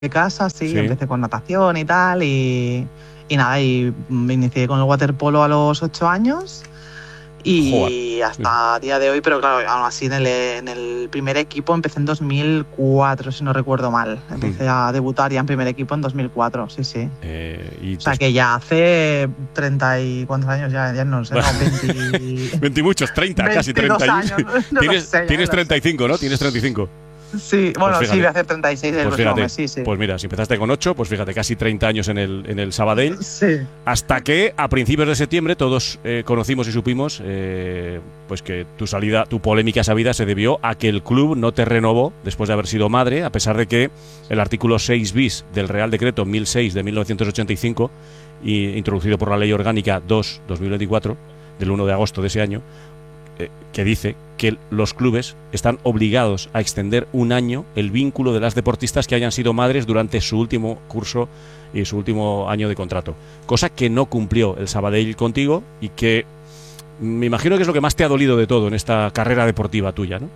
de casa, sí, Sí. empecé con natación y tal, y nada, y me inicié con el waterpolo a los 8 años Joder. y hasta día de hoy, pero claro, aún así en el primer equipo empecé en 2004, si no recuerdo mal. Empecé a debutar ya en primer equipo en 2004, sí, sí. Y O sea que ya hace 30 y... ¿Cuántos años? Ya no sé, no, 20... 20 y muchos, 30, casi 22 31. años, no lo sé, ya Tienes no lo sé. 35, ¿no? Tienes 35. Sí, Pues bueno, sí, fíjate. voy a hacer 36 el Pues próximo fíjate, mes, sí, sí. pues mira, si empezaste con 8, pues fíjate, casi 30 años en el Sabadell, Sí. hasta que a principios de septiembre todos conocimos y supimos pues que tu salida, tu polémica salida se debió a que el club no te renovó después de haber sido madre, a pesar de que el artículo 6 bis del Real Decreto 1006 de 1985, introducido por la Ley Orgánica 2/2024, del 1 de agosto de ese año, que dice que los clubes están obligados a extender un año el vínculo de las deportistas que hayan sido madres durante su último curso y su último año de contrato. Cosa que no cumplió el Sabadell contigo y que me imagino que es lo que más te ha dolido de todo en esta carrera deportiva tuya, ¿no?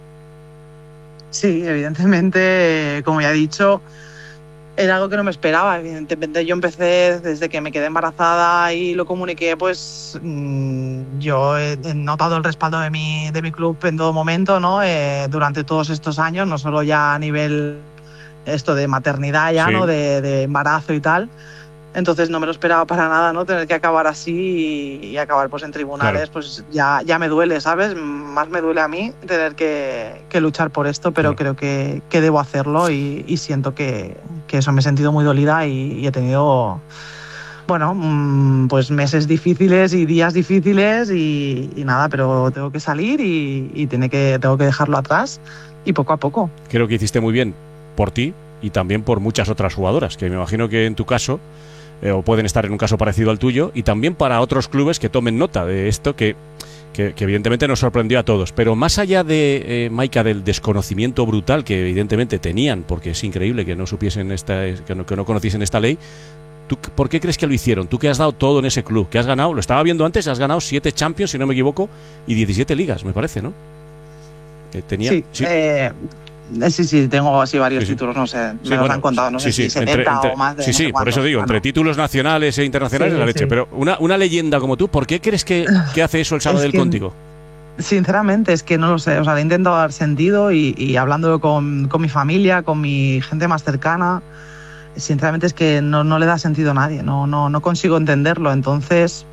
Sí, evidentemente, como ya he dicho, era algo que no me esperaba. Evidentemente yo empecé desde que me quedé embarazada y lo comuniqué, pues yo he notado el respaldo de mi club en todo momento, ¿no? Durante todos estos años, no solo ya a nivel esto de maternidad ya, Sí. ¿no? De embarazo y tal. Entonces no me lo esperaba para nada, ¿no? Tener que acabar así y acabar pues en tribunales, Claro. pues ya me duele, ¿sabes? Más me duele a mí tener que luchar por esto, pero Claro. creo que debo hacerlo y siento que eso, me he sentido muy dolida y he tenido, bueno, pues meses difíciles y días difíciles y nada, pero tengo que salir y tengo que dejarlo atrás y poco a poco. Creo que hiciste muy bien por ti y también por muchas otras jugadoras, que me imagino que en tu caso o pueden estar en un caso parecido al tuyo, y también para otros clubes que tomen nota de esto que evidentemente nos sorprendió a todos. Pero más allá de, Maika, del desconocimiento brutal que evidentemente tenían, porque es increíble que no supiesen que no conociesen esta ley, ¿tú por qué crees que lo hicieron? Tú que has dado todo en ese club, que has ganado, lo estaba viendo antes, has ganado 7 Champions, si no me equivoco, y 17 ligas, me parece, ¿no? Sí, tengo así varios Sí. títulos, no sé, Sí, me los han contado, no sé si 70 o más de no sé por cuántos. eso digo, entre títulos nacionales e internacionales, Sí, la leche. sí. Pero una leyenda como tú, ¿por qué crees que hace eso el Sabadell contigo? Sinceramente, es que no lo sé, o sea, le he intentado dar sentido y hablándolo con mi familia, con mi gente más cercana, sinceramente es que no le da sentido a nadie, no consigo entenderlo, entonces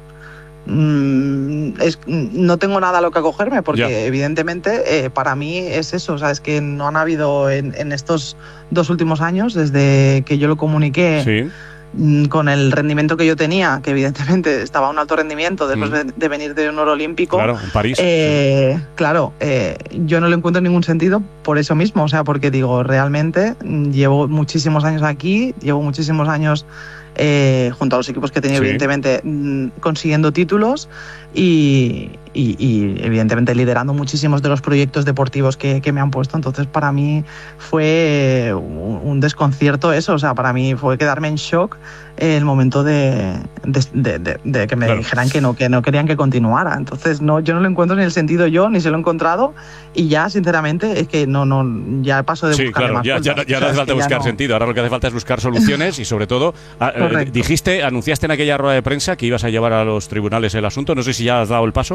no tengo nada a lo que acogerme porque Ya. evidentemente para mí es eso, o sea, es que no han habido en estos 2 últimos años, desde que yo lo comuniqué, Sí. con el rendimiento que yo tenía, que evidentemente estaba a un alto rendimiento después de venir de un oro olímpico. Claro, en París. Claro, yo no le encuentro ningún sentido por eso mismo, o sea, porque digo, realmente llevo muchísimos años aquí, llevo muchísimos años junto a los equipos que he tenido, Sí. evidentemente, consiguiendo títulos y evidentemente liderando muchísimos de los proyectos deportivos que me han puesto. Entonces para mí fue un desconcierto eso, o sea, para mí fue quedarme en shock el momento de que me dijeran que no querían que continuara. Entonces yo no lo encuentro ni el sentido yo, ni se lo he encontrado y ya sinceramente es que ya paso de buscarle más vueltas. Ya no hace falta buscar sentido, ahora lo que hace falta es buscar soluciones y sobre todo anunciaste en aquella rueda de prensa que ibas a llevar a los tribunales el asunto, no sé si ya has dado el paso.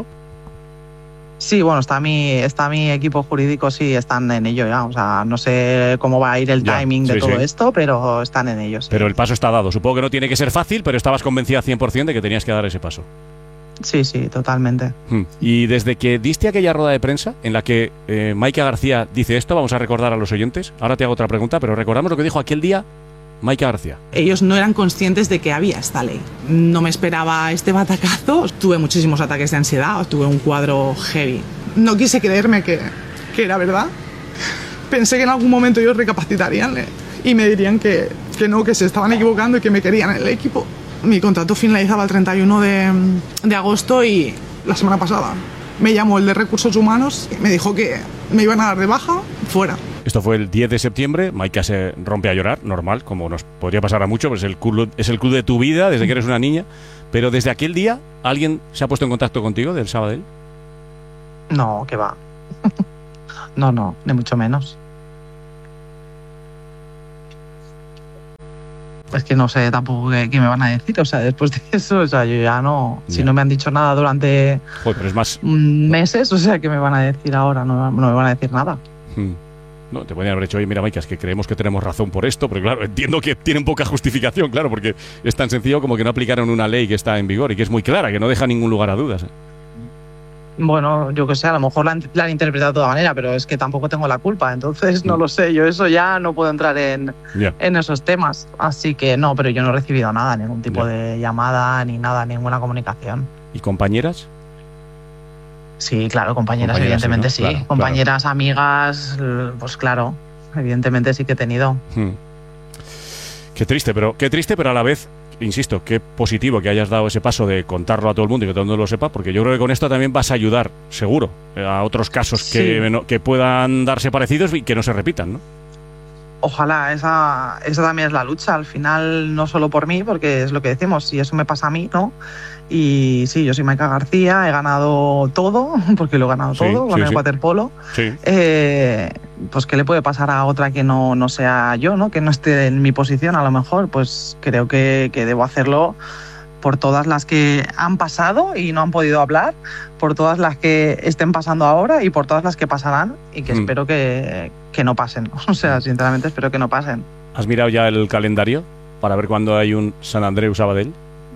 Sí, bueno, está mi equipo jurídico, sí, están en ello ya. O sea, no sé cómo va a ir el timing de todo esto, pero están en ello. Sí. Pero el paso está dado. Supongo que no tiene que ser fácil, pero estabas convencida 100% de que tenías que dar ese paso. Sí, totalmente. Y desde que diste aquella rueda de prensa en la que Maika García dice esto, vamos a recordar a los oyentes. Ahora te hago otra pregunta, pero recordamos lo que dijo aquel día Maika García. Ellos no eran conscientes de que había esta ley. No me esperaba este batacazo. Tuve muchísimos ataques de ansiedad, tuve un cuadro heavy. No quise creerme que era verdad. Pensé que en algún momento ellos recapacitarían y me dirían que no, que se estaban equivocando y que me querían en el equipo. Mi contrato finalizaba el 31 de agosto y la semana pasada me llamó el de Recursos Humanos y me dijo que me iban a dar de baja fuera. Esto fue el 10 de septiembre, Maika se rompe a llorar, normal, como nos podría pasar a muchos, pues es el club de tu vida desde que eres una niña, pero desde aquel día, ¿alguien se ha puesto en contacto contigo del Sabadell? No, que va. No, ni mucho menos. Pues que no sé tampoco qué me van a decir, o sea, después de eso, o sea, yo ya no, si no me han dicho nada durante Joder, pero es más... meses, o sea, ¿qué me van a decir ahora? No me van a decir nada. No, te podrían haber dicho, oye, mira, Maika, es que creemos que tenemos razón por esto, pero claro, entiendo que tienen poca justificación, claro, porque es tan sencillo como que no aplicaron una ley que está en vigor y que es muy clara, que no deja ningún lugar a dudas. Bueno, yo que sé, a lo mejor la han interpretado de toda manera, pero es que tampoco tengo la culpa, entonces no lo sé, yo eso ya no puedo entrar en esos temas, así que no, pero yo no he recibido nada, ningún tipo de llamada, ni nada, ninguna comunicación. ¿Y compañeras? Sí, claro, compañeras evidentemente sí. Claro, compañeras, amigas, pues claro, evidentemente sí que he tenido. Qué triste, pero a la vez, insisto, qué positivo que hayas dado ese paso de contarlo a todo el mundo y que todo el mundo lo sepa, porque yo creo que con esto también vas a ayudar, seguro, a otros casos que puedan darse parecidos y que no se repitan, ¿no? Ojalá, esa también es la lucha, al final no solo por mí, porque es lo que decimos, si eso me pasa a mí, ¿no? Y sí, yo soy Maika García, he ganado todo, porque lo he ganado todo, gané el waterpolo. Sí. Pues ¿qué le puede pasar a otra que no sea yo, ¿no? Que no esté en mi posición a lo mejor? Pues creo que debo hacerlo por todas las que han pasado y no han podido hablar, por todas las que estén pasando ahora y por todas las que pasarán y que espero que no pasen. O sea, sinceramente espero que no pasen. ¿Has mirado ya el calendario para ver cuándo hay un Sant Andreu Sabadell?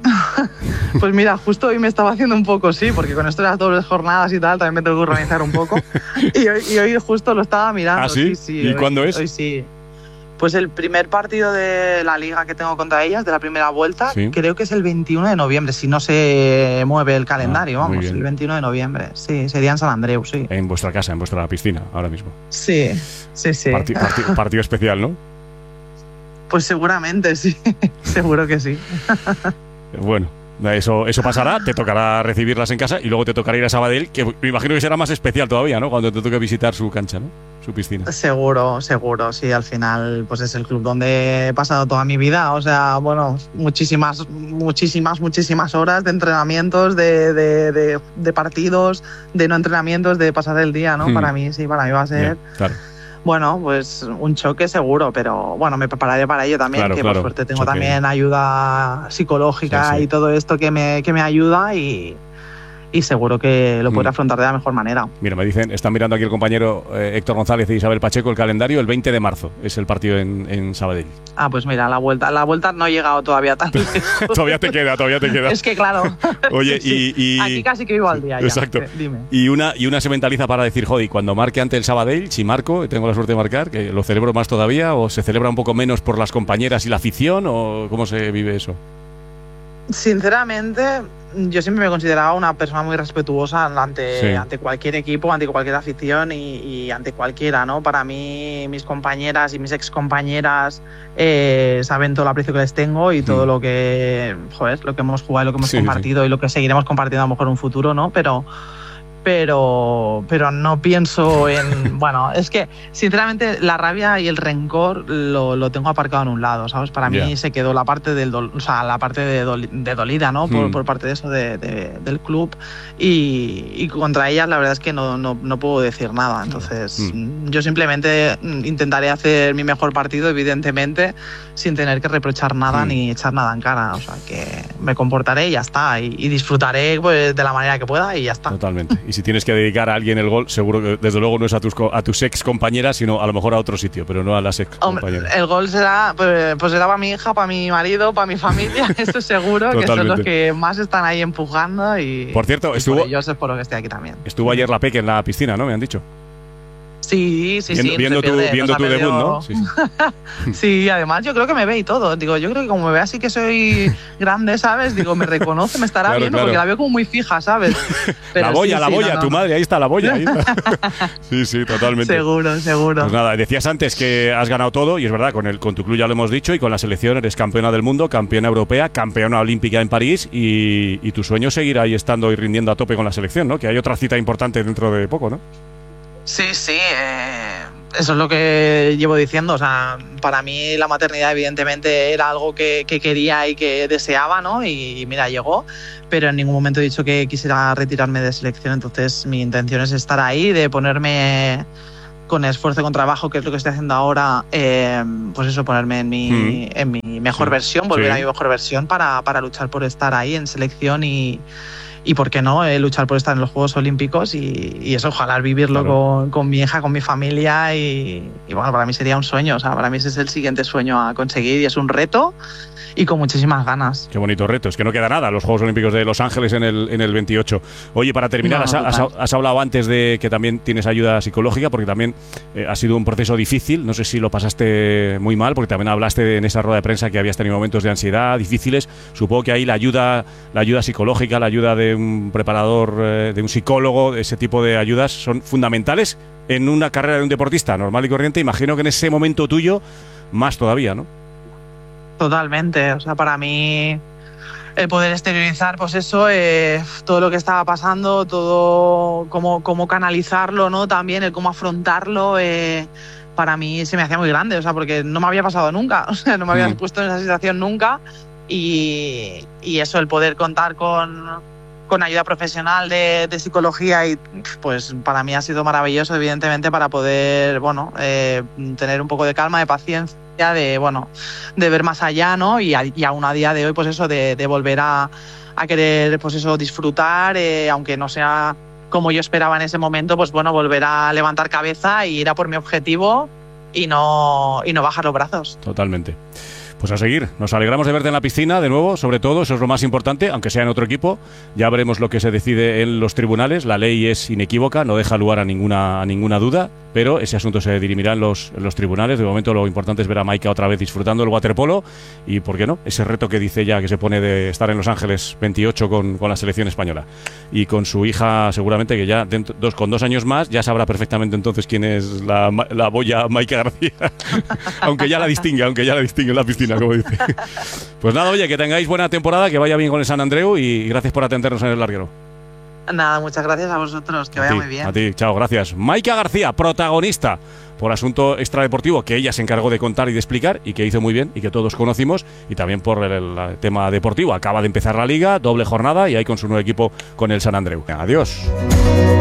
Pues mira, justo hoy me estaba haciendo un poco, sí, porque con esto de las dobles jornadas y tal, también me tengo que organizar un poco. Y hoy justo lo estaba mirando. ¿Ah, sí? ¿Y hoy, cuándo es? Hoy sí. Pues el primer partido de la liga que tengo contra ellas, de la primera vuelta, creo que es el 21 de noviembre, si no se mueve el calendario, vamos, el 21 de noviembre. Sí, sería en Sant Andreu, sí. En vuestra casa, en vuestra piscina, ahora mismo. Sí. Partido especial, ¿no? Pues seguramente, sí. Seguro que sí. Bueno, eso pasará, te tocará recibirlas en casa y luego te tocará ir a Sabadell, que me imagino que será más especial todavía, ¿no? Cuando te toque visitar su cancha, ¿no? Su piscina. Seguro, sí, al final pues es el club donde he pasado toda mi vida, o sea, bueno, muchísimas horas de entrenamientos, de partidos, de no entrenamientos, de pasar el día, ¿no? Para mí va a ser... Claro. Bueno, pues un choque seguro, pero bueno, me prepararé para ello también, que por suerte tengo también ayuda psicológica y todo esto que me ayuda y seguro que lo podré afrontar de la mejor manera. Mira, me dicen, están mirando aquí el compañero Héctor González y Isabel Pacheco el calendario, el 20 de marzo es el partido en Sabadell. Ah, pues mira, la vuelta no he llegado todavía tan lejos. Todavía te queda. Es que claro. Oye, y aquí casi que vivo al día ya. Exacto. Dime. Y una se mentaliza para decir, joder, cuando marque ante el Sabadell, si marco, tengo la suerte de marcar, que lo celebro más todavía, o se celebra un poco menos por las compañeras y la afición, o ¿cómo se vive eso? Sinceramente, yo siempre me he considerado una persona muy respetuosa ante cualquier equipo, ante cualquier afición y ante cualquiera, ¿no? Para mí, mis compañeras y mis excompañeras saben todo el aprecio que les tengo y todo lo que hemos jugado, lo que hemos compartido y lo que seguiremos compartiendo a lo mejor en un futuro, ¿no? Pero no pienso en... Bueno, es que sinceramente la rabia y el rencor lo tengo aparcado en un lado, ¿sabes? Para mí se quedó la parte de dolida, ¿no? Por parte de eso del club y contra ellas la verdad es que no puedo decir nada. Entonces yo simplemente intentaré hacer mi mejor partido, evidentemente, sin tener que reprochar nada ni echar nada en cara. O sea, que me comportaré y ya está. Y disfrutaré pues, de la manera que pueda y ya está. Totalmente. Y si tienes que dedicar a alguien el gol, seguro que desde luego no es a tus ex compañeras, sino a lo mejor a otro sitio, pero no a las ex compañeras. El gol será para mi hija, para mi marido, para mi familia, esto seguro, que son los que más están ahí empujando y por cierto, por ellos es por lo que estoy aquí también. Estuvo ayer la Peque en la piscina, ¿no? Me han dicho. Sí. Viendo tu debut, ¿no? Sí, además yo creo que me ve y todo. Digo, yo creo que como me ve así que soy grande, ¿sabes? Digo, me reconoce, me estará viendo porque la veo como muy fija, ¿sabes? Pero la boya, tu madre, ahí está la boya. Ahí está. Sí, totalmente. Seguro. Pues nada, decías antes que has ganado todo y es verdad, con tu club ya lo hemos dicho y con la selección eres campeona del mundo, campeona europea, campeona olímpica en París y tu sueño es seguir ahí estando y rindiendo a tope con la selección, ¿no? Que hay otra cita importante dentro de poco, ¿no? Sí, eso es lo que llevo diciendo. O sea, para mí la maternidad evidentemente era algo que quería y que deseaba, ¿no? Y mira, llegó, pero en ningún momento he dicho que quisiera retirarme de selección. Entonces mi intención es estar ahí, de ponerme con esfuerzo y con trabajo, que es lo que estoy haciendo ahora, pues eso, ponerme en mejor versión, volver a mi mejor versión para luchar por estar ahí en selección y por qué no, luchar por estar en los Juegos Olímpicos y eso, ojalá vivirlo con mi hija, con mi familia y bueno, para mí sería un sueño, o sea, para mí ese es el siguiente sueño a conseguir y es un reto y con muchísimas ganas. Qué bonito reto, es que no queda nada los Juegos Olímpicos de Los Ángeles en el 28. Oye, para terminar, has hablado antes de que también tienes ayuda psicológica, porque también ha sido un proceso difícil, no sé si lo pasaste muy mal, porque también hablaste en esa rueda de prensa que habías tenido momentos de ansiedad difíciles. Supongo que ahí la ayuda psicológica, la ayuda de un preparador, de un psicólogo, ese tipo de ayudas son fundamentales en una carrera de un deportista normal y corriente. Imagino que en ese momento tuyo más todavía, ¿no? Totalmente, o sea, para mí el poder exteriorizar, pues eso, todo lo que estaba pasando, todo cómo canalizarlo, ¿no? También el cómo afrontarlo, para mí se me hacía muy grande, o sea, porque no me había pasado nunca, o sea, no me había puesto en esa situación nunca y eso, el poder contar con ayuda profesional de psicología y pues para mí ha sido maravilloso, evidentemente, para poder, bueno, tener un poco de calma, de paciencia, de ver más allá, ¿no? Y aún a día de hoy, pues eso, de volver a querer, pues eso, disfrutar, aunque no sea como yo esperaba en ese momento, pues bueno, volver a levantar cabeza y ir a por mi objetivo y no bajar los brazos. Totalmente. Pues a seguir, nos alegramos de verte en la piscina de nuevo, sobre todo, eso es lo más importante, aunque sea en otro equipo. Ya veremos lo que se decide en los tribunales, la ley es inequívoca, no deja lugar a ninguna duda, pero ese asunto se dirimirá en los tribunales. De momento lo importante es ver a Maika otra vez disfrutando del waterpolo y, ¿por qué no?, ese reto que dice ella que se pone de estar en Los Ángeles 28 con la selección española. Y con su hija seguramente que ya con 2 años más ya sabrá perfectamente entonces quién es la boya Maika García, aunque ya la distingue en la piscina, como dice. Pues nada, oye, que tengáis buena temporada, que vaya bien con el San Andreu y gracias por atendernos en el larguero. Nada, muchas gracias a vosotros, que vaya muy bien. A ti, chao, gracias. Maika García, protagonista por asunto extradeportivo que ella se encargó de contar y de explicar y que hizo muy bien y que todos conocimos, y también por el tema deportivo. Acaba de empezar la liga, doble jornada y ahí con su nuevo equipo con el San Andreu. Adiós.